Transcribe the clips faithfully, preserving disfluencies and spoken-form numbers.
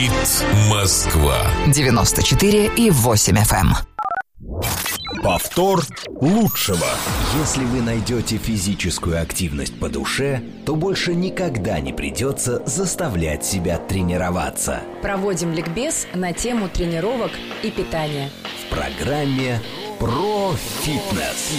Говорит Москва. девяносто четыре и восемь эф эм. Повтор лучшего. Если вы найдете физическую активность по душе, то больше никогда не придется заставлять себя тренироваться. Проводим ликбез на тему тренировок и питания. В программе «Про фитнес».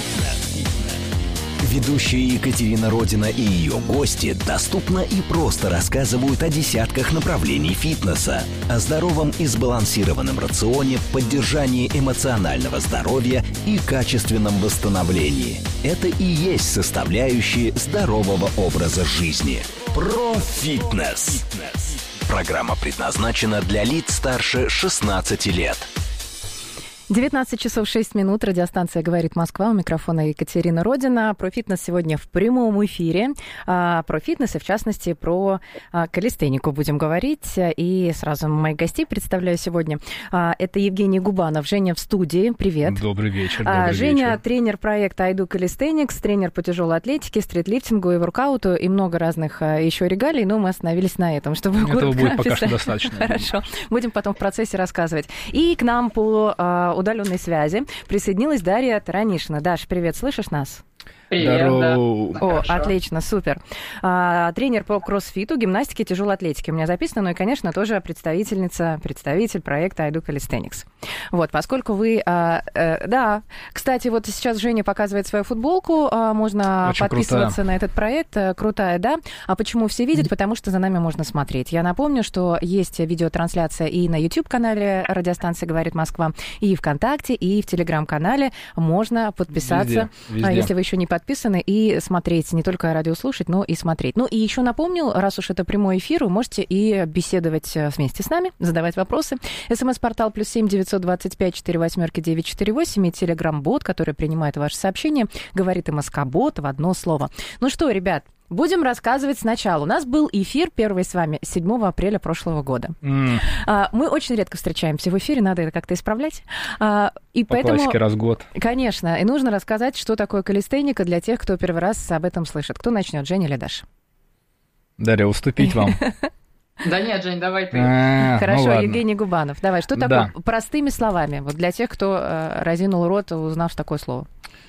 Ведущая Екатерина Родина и ее гости доступно и просто рассказывают о десятках направлений фитнеса, о здоровом и сбалансированном рационе, поддержании эмоционального здоровья и качественном восстановлении. Это и есть составляющие здорового образа жизни. Про фитнес. Программа предназначена для лиц старше шестнадцати лет. девятнадцать часов шесть минут. Радиостанция «Говорит Москва». У микрофона Екатерина Родина. Про фитнес сегодня в прямом эфире. А, про фитнес и, в частности, про а, калистенику будем говорить. И сразу моих гостей представляю сегодня. А, это Евгений Губанов. Женя в студии. Привет. Добрый вечер. А, добрый Женя вечер. тренер проекта I Do Calisthenics, тренер по тяжелой атлетике, стритлифтингу и воркауту и много разных а, еще регалий. Но мы остановились на этом, чтобы Этого будет описать. пока что достаточно. Хорошо. Будем потом в процессе рассказывать. И к нам по а, удаленной связи присоединилась Дарья Таранишина. Даш, привет, слышишь нас? Привет, да. О, Хорошо. отлично, супер. А, тренер по кроссфиту, гимнастике, тяжелой атлетике у меня записано, ну и, конечно, тоже представительница, представитель проекта I Do Calisthenics. Вот, поскольку вы... А, а, да, кстати, вот сейчас Женя показывает свою футболку, а, можно Очень подписываться крутая. на этот проект. Крутая, да. А почему все видят? Потому что за нами можно смотреть. Я напомню, что есть видеотрансляция и на YouTube-канале радиостанции «Говорит Москва», и ВКонтакте, и в Телеграм-канале. Можно подписаться, Везде, везде. если вы еще не подписаны, и смотреть, не только радио слушать, но и смотреть. Ну и еще напомню, раз уж это прямой эфир, вы можете и беседовать вместе с нами, задавать вопросы. СМС-портал плюс семь девятьсот двадцать пять четыре восьмерки девять четыре восемь и телеграм-бот, который принимает ваши сообщения, говорит и Москобот в одно слово. Ну что, ребят, будем рассказывать сначала. У нас был эфир первый с вами седьмого апреля прошлого года. Mm. Мы очень редко встречаемся в эфире, надо это как-то исправлять. И По поэтому, классике раз в год. конечно, и нужно рассказать, что такое калистеника для тех, кто первый раз об этом слышит. Кто начнет, Женя или Даша? Дарья, уступить вам. Да нет, Жень, давай ты. А, Хорошо, ну ладно. Евгений Губанов. Давай, что Да. такое простыми словами, вот для тех, кто э, разинул рот, узнав такое слово?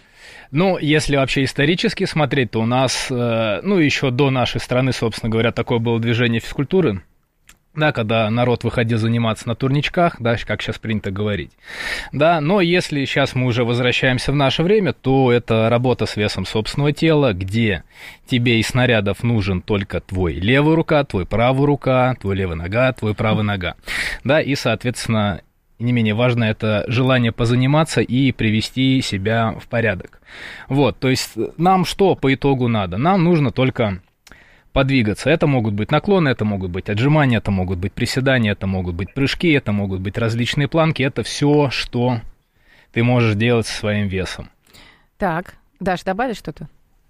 Ну, если вообще исторически смотреть, то у нас, э, ну, еще до нашей страны, собственно говоря, такое было движение физкультуры, да, когда народ выходил заниматься на турничках, да, как сейчас принято говорить, да, но если сейчас мы уже возвращаемся в наше время, то это работа с весом собственного тела, где тебе из снарядов нужен только твой левая рука, твой правая рука, твой левая нога, твой правая нога, да, и, соответственно, не менее важно это желание позаниматься и привести себя в порядок. Вот, то есть нам что по итогу надо? Нам нужно только подвигаться. Это могут быть наклоны, это могут быть отжимания, это могут быть приседания, это могут быть прыжки, это могут быть различные планки. Это все, что ты можешь делать со своим весом. Так, Даш, добавишь что-то?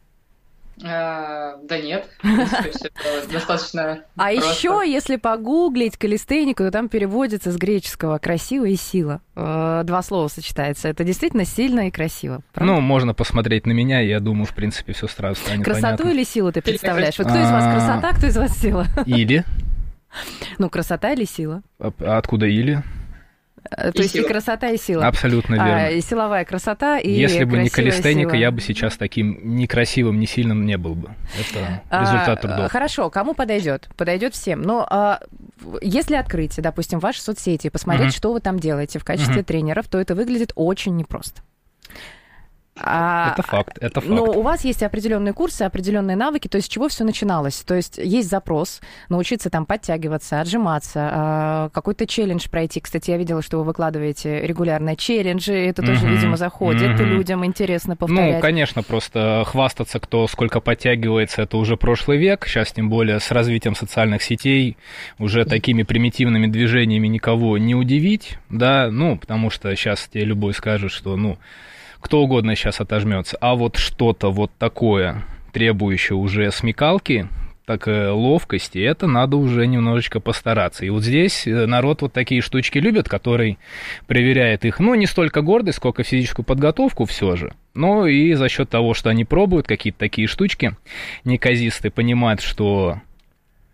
А, да нет, в принципе, всё это достаточно А просто. еще, если погуглить калистенику, то там переводится с греческого «красиво» и «сила». Э, Два слова сочетается. Это действительно сильно и красиво. Правда? Ну, можно посмотреть на меня, и я думаю, в принципе, все сразу станет Красоту понятно. или силу ты представляешь? Вот кто из вас А. красота, кто из вас сила? Или? Ну, красота или сила? А откуда или? Э, То есть и сила. красота, и сила. Абсолютно верно. А, и силовая красота, и Если бы не красивая калистеника, сила. я бы сейчас таким некрасивым, не сильным не был бы. Это А, результат трудов. Хорошо, кому подойдет? Подойдет всем. Но а, в- если открыть, допустим, ваши соцсети и посмотреть, Мгм. что вы там делаете в качестве Мгм. тренеров, то это выглядит очень непросто. А, Это факт, это факт. Но у вас есть определенные курсы, определенные навыки, то есть с чего все начиналось? То есть есть запрос научиться там подтягиваться, отжиматься, а, какой-то челлендж пройти. Кстати, я видела, что вы выкладываете регулярно челленджи, это тоже, Мгм. видимо, заходит, Мгм. людям интересно повторять. Ну, конечно, просто хвастаться, кто сколько подтягивается, это уже прошлый век. Сейчас, тем более, с развитием социальных сетей, уже такими примитивными движениями никого не удивить, да, ну, потому что сейчас тебе любой скажет, что, ну, кто угодно сейчас отожмется. А вот что-то вот такое, требующее уже смекалки, так э, ловкости, это надо уже немножечко постараться. И вот здесь э, народ вот такие штучки любит, который проверяет их, ну, не столько гордость, сколько физическую подготовку все же. Но и за счет того, что они пробуют какие-то такие штучки неказистые, понимают, что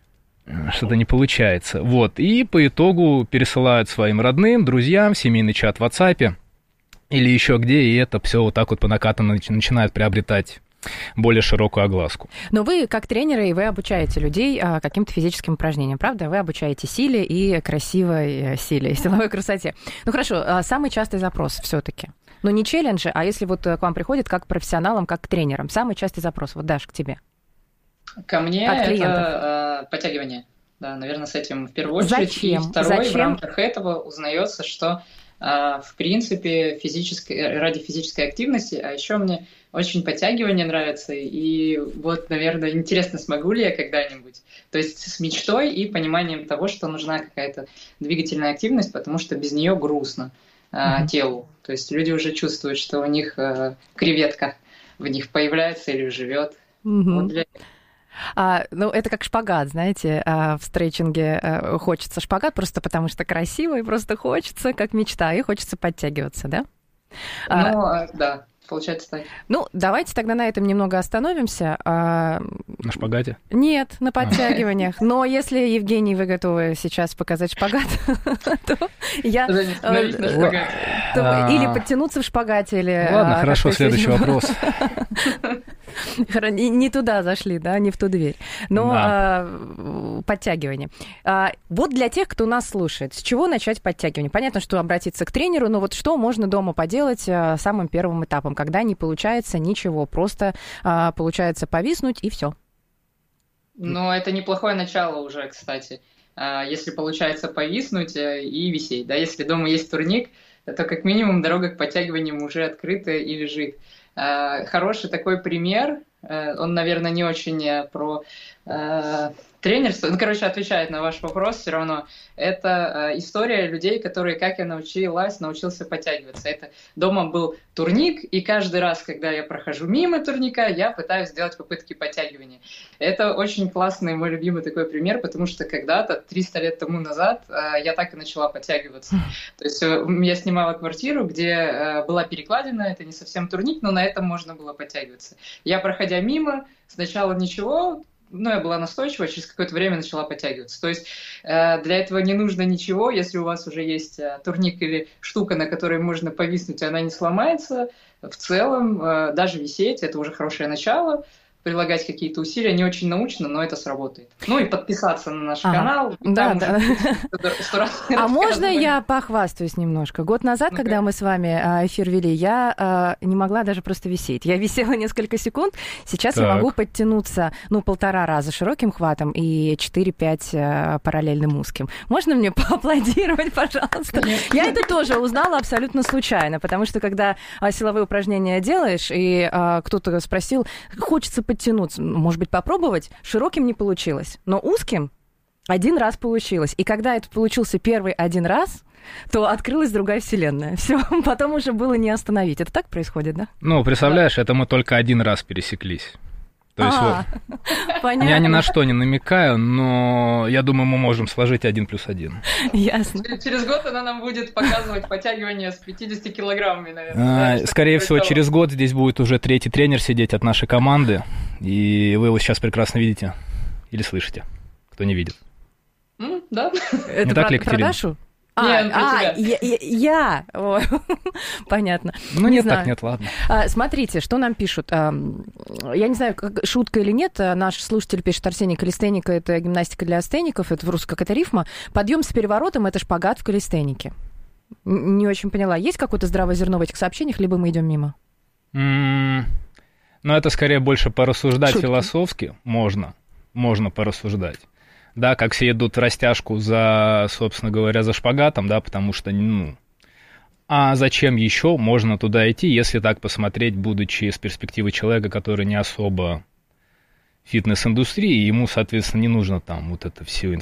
что-то не получается. Вот, и по итогу пересылают своим родным, друзьям, семейный чат в WhatsApp или еще где, и это все вот так вот по накатанной начинает приобретать более широкую огласку. Но вы, как тренеры, вы обучаете людей а, каким-то физическим упражнениям, правда? Вы обучаете силе и красивой силе, силовой красоте. Ну хорошо, а самый частый запрос все-таки. Ну не челленджи, а если вот к вам приходит как к профессионалам, как к тренерам. Самый частый запрос, вот, Даш, к тебе. Ко мне это э, подтягивание. Да, наверное, с этим в первую очередь. Зачем? И второй, Зачем? в рамках этого узнается, что э, в принципе физической, ради физической активности, а еще мне очень подтягивание нравится, и вот, наверное, интересно, смогу ли я когда-нибудь. То есть с мечтой и пониманием того, что нужна какая-то двигательная активность, потому что без нее грустно э, mm-hmm. телу. То есть люди уже чувствуют, что у них э, креветка в них появляется или живет. Mm-hmm. Вот для этого. А, ну, это как шпагат, знаете, а, в стретчинге а, хочется шпагат просто потому, что красиво, и просто хочется, как мечта, и хочется подтягиваться, да? Ну, а, да, получается так. Ну, давайте тогда на этом немного остановимся. А... На шпагате? Нет, на подтягиваниях. Но если, Евгений, вы готовы сейчас показать шпагат, то я... Или подтянуться в шпагате, или... Ладно, хорошо, следующий вопрос. Не туда зашли, да, не в ту дверь. Но да. а, подтягивание. А, вот для тех, кто нас слушает, с чего начать подтягивание? Понятно, что обратиться к тренеру, но вот что можно дома поделать а, самым первым этапом, когда не получается ничего, просто а, получается повиснуть и все. Ну, это неплохое начало уже, кстати. Если получается повиснуть и висеть, да, если дома есть турник, то как минимум дорога к подтягиваниям уже открыта и лежит. Хороший такой пример, он, наверное, не очень про э, тренерство, ну, короче, отвечает на ваш вопрос все равно. Это э, история людей, которые, как я научилась, научился подтягиваться. Это дома был турник, и каждый раз, когда я прохожу мимо турника, я пытаюсь сделать попытки подтягивания. Это очень классный, мой любимый такой пример, потому что когда-то, триста лет тому назад, э, я так и начала подтягиваться. То есть э, я снимала квартиру, где э, была перекладина, это не совсем турник, но на этом можно было подтягиваться. Я, проходя мимо, сначала ничего, но я была настойчива, через какое-то время начала подтягиваться. То есть э, для этого не нужно ничего, если у вас уже есть э, турник или штука, на которой можно повиснуть, и она не сломается, в целом э, даже висеть, это уже хорошее начало. Прилагать какие-то усилия не очень научно, но это сработает. Ну и подписаться на наш ага. канал. Да, да. А можно я я похвастаюсь немножко? Год назад, ну, когда мы с вами эфир вели, я не могла даже просто висеть. Я висела несколько секунд. Сейчас так. я могу подтянуться, ну, полтора раза широким хватом и четыре-пять параллельным узким. Можно мне поаплодировать, пожалуйста? Нет. Я это тоже узнала абсолютно случайно, потому что когда силовые упражнения делаешь, и кто-то спросил, хочется подтянуться, может быть, попробовать. Широким не получилось, но узким один раз получилось. И когда это получился первый один раз, то открылась другая вселенная. Все, потом уже было не остановить. Это так происходит, да? Ну, представляешь, это мы только один раз пересеклись. То есть а, вот, понятно. Я ни на что не намекаю, но я думаю, мы можем сложить один плюс один. Ясно. Через год она нам будет показывать подтягивание с пятьюдесятью килограммами, наверное. А, да, скорее всего, того. Через год здесь будет уже третий тренер сидеть от нашей команды, и вы его сейчас прекрасно видите или слышите, кто не видит. Mm, да. Это не про, так ли, про Дашу? А, нет, а я, я, я. О, понятно. Ну, не нет, знаю. так нет, ладно. А, смотрите, что нам пишут. А, я не знаю, как, шутка или нет, наш слушатель пишет: Арсений, калистеника — это гимнастика для астеников, это в русской какая-то рифма. Подъем с переворотом — это шпагат в калистенике. Не очень поняла. Есть какое-то здравое зерно в этих сообщениях, либо мы идем мимо? Mm, ну, это скорее больше порассуждать Шутки. Философски. Можно, можно порассуждать. Да, как все идут в растяжку за, собственно говоря, за шпагатом, да, потому что, ну, а зачем еще можно туда идти, если так посмотреть, будучи с перспективы человека, который не особо в фитнес-индустрии, ему, соответственно, не нужно там вот это всю